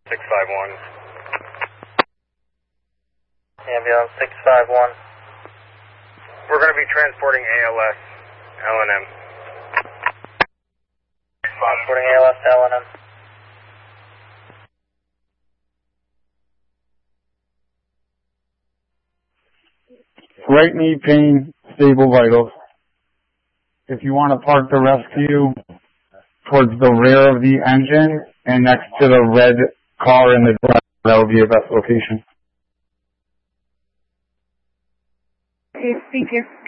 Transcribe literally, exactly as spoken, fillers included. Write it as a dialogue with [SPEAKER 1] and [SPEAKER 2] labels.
[SPEAKER 1] six five one.
[SPEAKER 2] Ambulance six five one.
[SPEAKER 1] We're going to be transporting A L S, L and M.
[SPEAKER 2] Transporting A L S to L and M.
[SPEAKER 3] Right knee pain, stable vitals. If you want to park the rescue towards the rear of the engine and next to the red car in the drive, that would be your best location.
[SPEAKER 4] Okay, speaker.